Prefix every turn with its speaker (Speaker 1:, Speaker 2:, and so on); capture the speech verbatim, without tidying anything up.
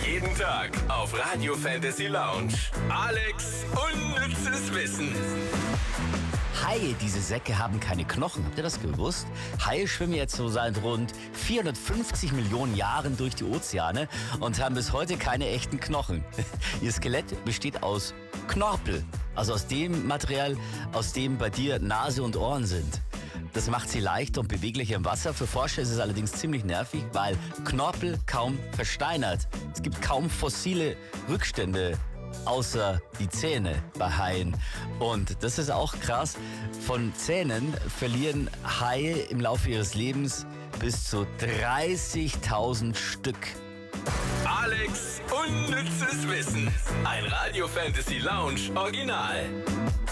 Speaker 1: Jeden Tag auf Radio Fantasy Lounge. Alex unnützes Wissen.
Speaker 2: Haie, diese Säcke haben keine Knochen. Habt ihr das gewusst? Haie schwimmen jetzt so seit rund vierhundertfünfzig Millionen Jahren durch die Ozeane und haben bis heute keine echten Knochen. Ihr Skelett besteht aus Knorpel, also aus dem Material, aus dem bei dir Nase und Ohren sind. Das macht sie leichter und beweglicher im Wasser. Für Forscher ist es allerdings ziemlich nervig, weil Knorpel kaum versteinert. Es gibt kaum fossile Rückstände, außer die Zähne bei Haien. Und das ist auch krass. Von Zähnen verlieren Haie im Laufe ihres Lebens bis zu dreißigtausend Stück.
Speaker 1: Alex unnützes Wissen. Ein Radio Fantasy Lounge Original.